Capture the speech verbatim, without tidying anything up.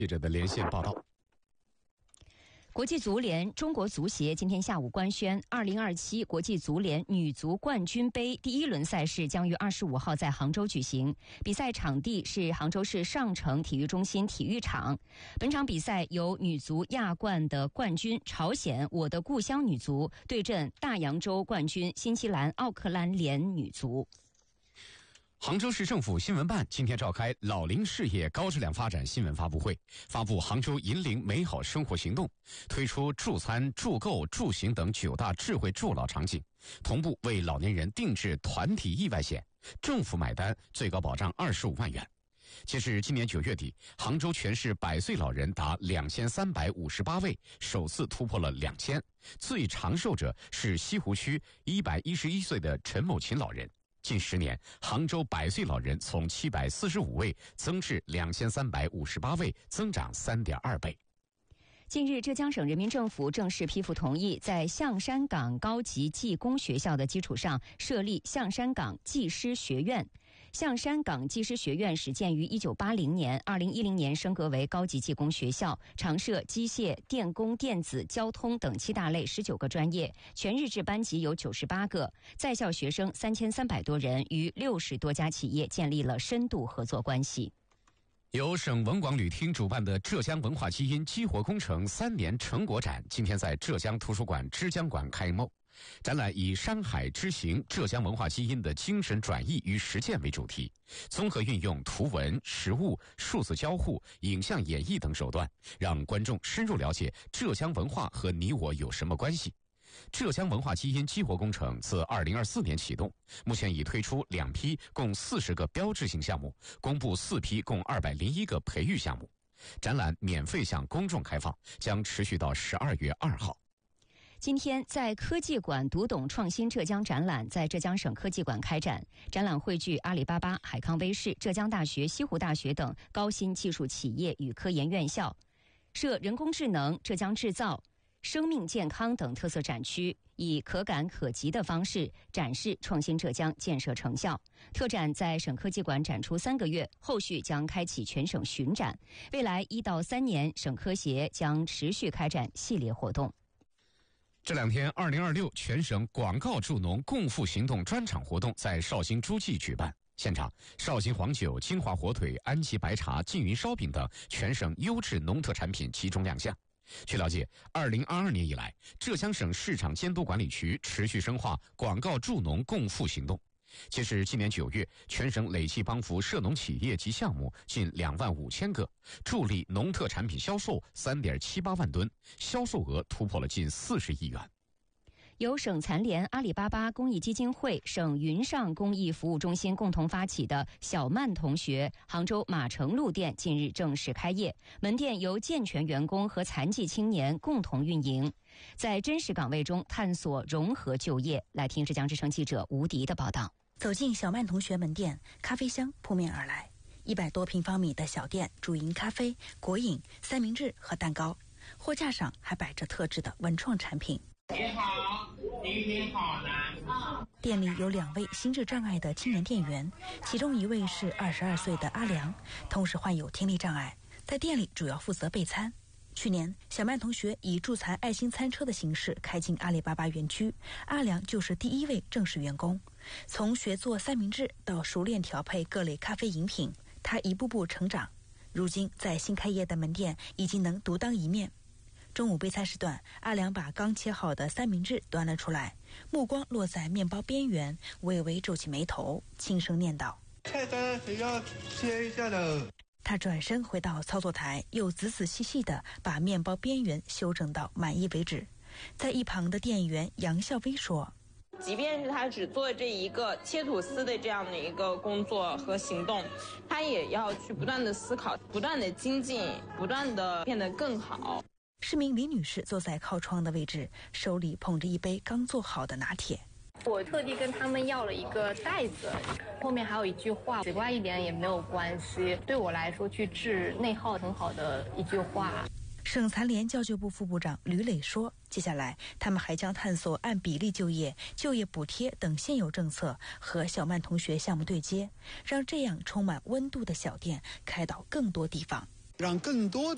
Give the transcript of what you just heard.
记者的连线报道。 国际足联中国足协今天下午官宣，二零二七国际足联女足冠军杯第一轮赛事将于二十五号在杭州举行，比赛场地是杭州市上城体育中心体育场。本场比赛由女足亚冠的冠军朝鲜我的故乡女足对阵大洋洲冠军新西兰奥克兰联女足。 杭州市政府新闻办今天召开老龄事业高质量发展新闻发布会，发布杭州银龄美好生活行动，推出助餐、助购、助行等九大智慧助老场景，同步为老年人定制团体意外险，政府买单，最高保障二十五万元。截至今年九月底，杭州全市百岁老人达两千三百五十八位，首次突破了两千，最长寿者是西湖区一百一十一岁的陈某琴老人。近十年，杭州百岁老人从七百四十五位增至两千三百五十八位，增长三点二倍。 近日，浙江省人民政府正式批复同意，在象山岗高级技工学校的基础上设立象山岗技师学院。象山岗技师学院始建于一九八零年，二零一零年升格为高级技工学校，常设机械、电工、电子、交通等七大类十九个专业，全日制班级有九十八个，在校学生三千三百多人，与六十多家企业建立了深度合作关系。 由省文广旅厅主办的浙江文化基因激活工程三年成果展今天在浙江图书馆之江馆开幕。展览以山海之行浙江文化基因的精神转移与实践为主题，综合运用图文、实物、数字交互、影像演绎等手段，让观众深入了解浙江文化和你我有什么关系。浙江文化基因激活工程自二零二四年启动，目前已推出两批共四十个标志性项目，公布四批共二百零一个培育项目。展览免费向公众开放，将持续到十二月二号。 今天在科技馆读懂创新浙江展览在浙江省科技馆开展，展览汇聚阿里巴巴、海康威视、浙江大学、西湖大学等高新技术企业与科研院校，设人工智能、浙江制造、生命健康等特色展区，以可感可及的方式展示创新浙江建设成效。特展在省科技馆展出三个月，后续将开启全省巡展。未来一到三年，省科协将持续开展系列活动。 这两天，二零二六全省广告助农共富行动专场活动在绍兴诸暨举办。现场，绍兴黄酒、金华火腿、安吉白茶、缙云烧饼等全省优质农特产品集中亮相。据了解，二零二二年以来，浙江省市场监督管理局持续深化广告助农共富行动。截至今年九月，全省累计帮扶涉农企业及项目近两万五千个，助力农特产品销售三点七八万吨，销售额突破了近四十亿元。 由省残联、阿里巴巴公益基金会、省云上公益服务中心共同发起的小曼同学杭州马城路店近日正式开业，门店由健全员工和残疾青年共同运营，在真实岗位中探索融合就业。来听浙江之声记者吴迪的报道。 走进小曼同学门店，咖啡香扑面而来。一百多平方米的小店，主营咖啡、果饮、三明治和蛋糕，货架上还摆着特制的文创产品。 你好，礼品好难。 店里有两位心智障碍的青年店员，其中一位是二十二岁的阿良，同时患有听力障碍，在店里主要负责备餐。去年，小曼同学以助残爱心餐车的形式开进阿里巴巴园区，阿良就是第一位正式员工。从学做三明治到熟练调配各类咖啡饮品，他一步步成长。如今，在新开业的门店已经能独当一面。中午备餐时段，阿良把刚切好的三明治端了出来，目光落在面包边缘，微微皱起眉头，轻声念道：“ 菜单谁要切一下的？” 他转身回到操作台，又仔仔细细地把面包边缘修整到满意为止。在一旁的店员杨孝威说：“ 即便是他只做这一个切吐司的这样的一个工作和行动，他也要去不断的思考，不断的精进，不断的变得更好。” 市民李女士坐在靠窗的位置，手里捧着一杯刚做好的拿铁。 我特地跟他们要了一个袋子，后面还有一句话，奇怪一点也没有关系，对我来说去治内耗很好的一句话。 省残联教育部副部长吕磊说，接下来他们还将探索按比例就业、就业补贴等现有政策和小曼同学项目对接，让这样充满温度的小店开到更多地方， 让更多